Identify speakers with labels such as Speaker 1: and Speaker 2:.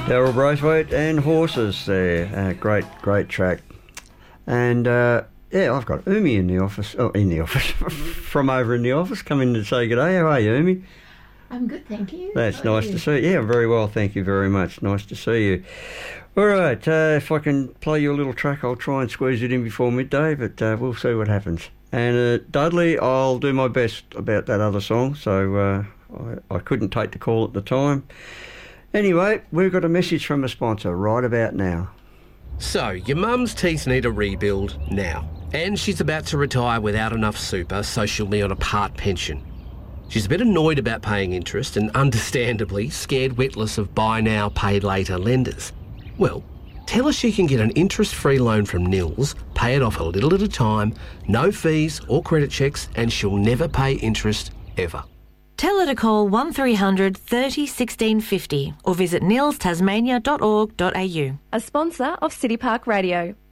Speaker 1: Daryl Braithwaite and Horses there. Great track. And, I've got Umi in the office. Oh, in the office. From over in the office. Come in to say good day. How are you, Umi?
Speaker 2: I'm good, thank you.
Speaker 1: That's nice to see you. Yeah, very well, thank you very much. Nice to see you. All right, if I can play you a little track, I'll try and squeeze it in before midday, but we'll see what happens. And Dudley, I'll do my best about that other song, so I couldn't take the call at the time. Anyway, we've got a message from a sponsor right about now.
Speaker 3: So, your mum's teeth need a rebuild now, and she's about to retire without enough super, so she'll be on a part pension. She's a bit annoyed about paying interest and understandably scared witless of buy now, pay later lenders. Well, tell her she can get an interest-free loan from Nils, pay it off a little at a time, no fees or credit checks, and she'll never pay interest ever.
Speaker 4: Tell her to call 1300 30 1650 or visit nilstasmania.org.au.
Speaker 5: A sponsor of City Park Radio.